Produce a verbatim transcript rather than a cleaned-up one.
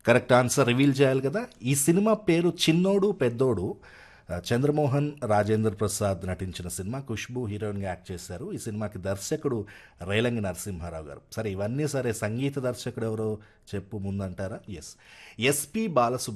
Correct answer reveal చేయాలి కదా. ఈ సినిమా పేరు చిన్నోడు పెద్దోడు. ఆ, చంద్రమోహన్ రాజేంద్ర ప్రసాద్ నటించిన సినిమా. ఖుష్బూ హీరోయిన్గా యాక్ట్ చేశారు. ఈ సినిమాకి దర్శకుడు రేలంగి నరసింహారావు గారు. సరే ఇవన్నీ సరే, సంగీత దర్శకుడు ఎవరో చెప్పు ముందంటారా? Yes, SP బాలసు